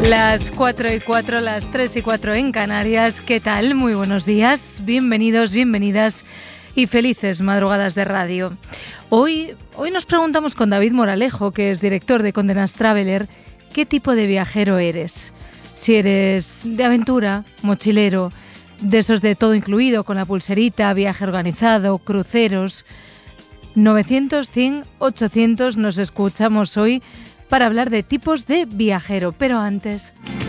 Las 4:04, las 3:04 en Canarias. ¿Qué tal? Muy buenos días, bienvenidos, bienvenidas y felices madrugadas de radio. Hoy nos preguntamos con David Moralejo, que es director de Condé Nast Traveler, ¿qué tipo de viajero eres? Si eres de aventura, mochilero, de esos de todo incluido, con la pulserita, viaje organizado, cruceros. 900, 100, 800 nos escuchamos hoy para hablar de tipos de viajero. Pero antes...